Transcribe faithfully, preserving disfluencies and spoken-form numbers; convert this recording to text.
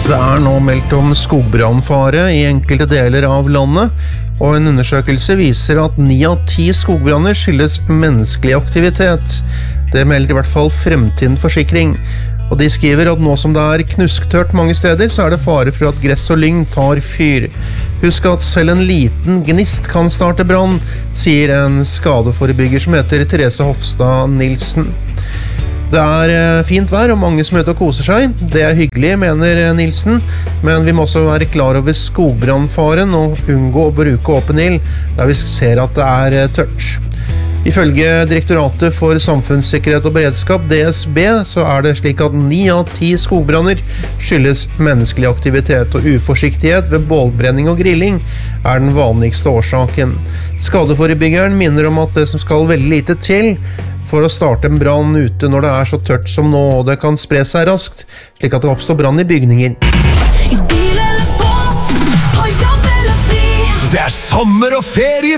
Det er nå meldt om skogbrannfare i enkelte deler av landet, og en undersøkelse viser at ni av ti skogbranner skyldes menneskelig aktivitet. Det melder i hvert fall Fremtind Forsikring. Og de skriver at nå som det er knusktørt mange steder, så er det fare for at gress og lyng tar fyr. Husk at selv en liten gnist kan starte brann, sier en skadeforebygger som heter Therese Hofstad Nilsen. Det er fint vær og mange som er ute og koser seg. Det er hyggelig, mener Nilsen, men vi må også være klar over skogbrannfaren og unngå å bruke åpen ild der vi ser at det er tørt. Ifølge Direktoratet for samfunnssikkerhet og beredskap, D S B, så er det slik at ni av ti skogbranner skyldes menneskelig aktivitet, og uforsiktighet ved bålbrenning og grilling er den vanligste årsaken. Skadeforebyggeren minner om at det som skal veldig lite til for å starte en brann ute når det er så tørt som nå, og det kan spre seg raskt, slik at det oppstår brann i bygninger. I bil eller båt, på jobb eller fri. Det er sommer og ferie